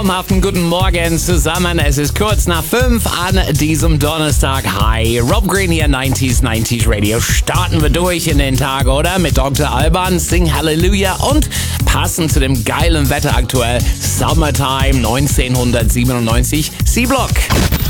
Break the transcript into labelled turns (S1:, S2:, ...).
S1: traumhaften guten Morgen zusammen. Es ist kurz nach 5 an diesem Donnerstag. Hi, Rob Green hier, 90s Radio. Starten wir durch in den Tag, oder? Mit Dr. Alban, Sing Hallelujah und passend zu dem geilen Wetter aktuell, Summertime 1997, C-Block.